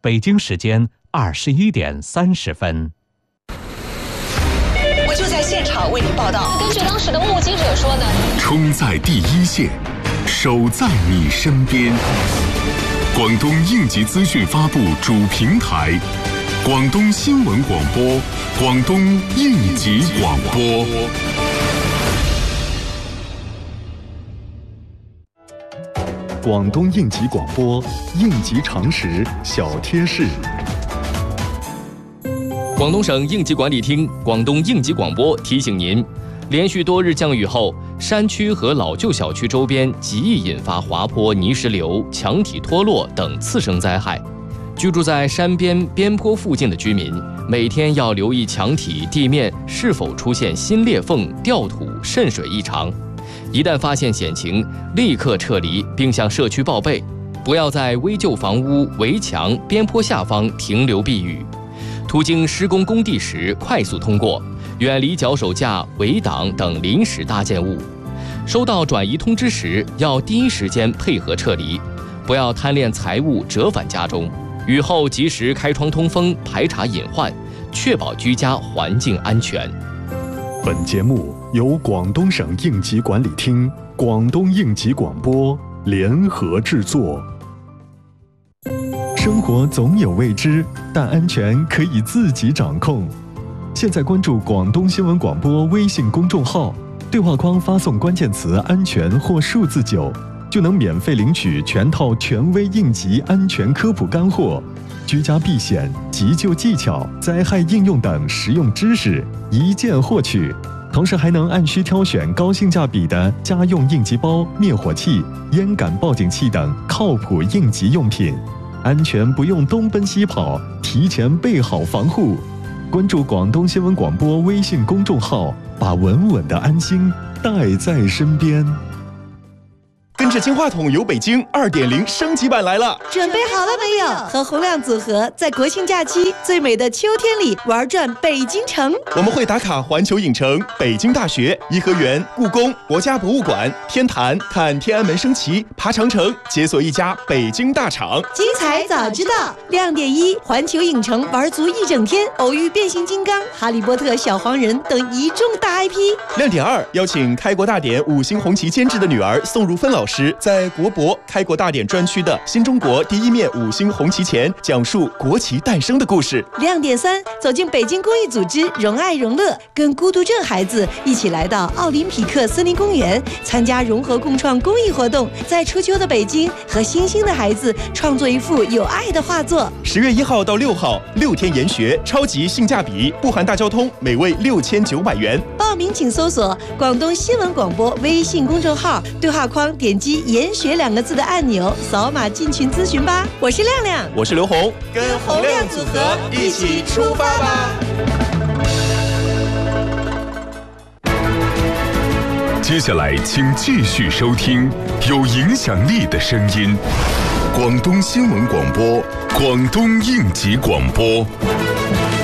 北京时间21点30分。 我就在现场为您报道。 根据当时的目击者说呢， 冲在第一线，守在你身边。广东应急资讯发布主平台，广东新闻广播，广东应急广播。 广东应急广播，应急常识小贴士。 广东省应急管理厅、广东应急广播提醒您，连续多日降雨后，山区和老旧小区周边极易引发滑坡、泥石流、墙体脱落等次生灾害。居住在山边、边坡附近的居民，每天要留意墙体、地面是否出现新裂缝、掉土、渗水异常。一旦发现险情，立刻撤离并向社区报备，不要在危旧房屋、围墙、边坡下方停留避雨。途经施工工地时快速通过，远离脚手架、围挡等临时搭建物。收到转移通知时，要第一时间配合撤离，不要贪恋财物折返家中。雨后及时开窗通风，排查隐患，确保居家环境安全。 本节目由广东省应急管理厅、广东应急广播联合制作。生活总有未知，但安全可以自己掌控。现在关注广东新闻广播微信公众号，对话框发送关键词“安全”或数字9，就能免费领取全套权威应急安全科普干货、居家避险、急救技巧、灾害应用等实用知识，一键获取。同时还能按需挑选高性价比的家用应急包、灭火器、烟感报警器等靠谱应急用品，安全不用东奔西跑，提前备好防护。关注广东新闻广播微信公众号，把稳稳的安心带在身边。 跟着金话筒游北京 2.0 升级版来了， 准备好了没有？和洪亮组合在国庆假期最美的秋天里玩转北京城。 我们会打卡环球影城、北京大学、颐和园、故宫、国家博物馆、天坛，看天安门升旗，爬长城，解锁一家北京大厂。 精彩早知道。亮点1：环球影城玩足一整天，偶遇变形金刚、哈利波特、小黄人等一众大 IP。 亮点2：邀请开国大典5星红旗监制的女儿宋如芬老师，在国博开国大典专区的新中国第一面5星红旗前，讲述国旗诞生的故事。 亮点3：走进北京公益组织荣爱荣乐，跟孤独症孩子一起来到奥林匹克森林公园，参加融合共创公益活动，在初秋的北京和星星的孩子创作一幅有爱的画作。 10月1号到6号，6天研学，超级性价比，不含大交通，每位6900元。 报名请搜索广东新闻广播微信公众号，对话框点击研学2个字的按钮，扫码进群咨询吧。我是亮亮， 我是刘红， 跟洪亮组合一起出发吧。 接下来请继续收听有影响力的声音，广东新闻广播，广东应急广播。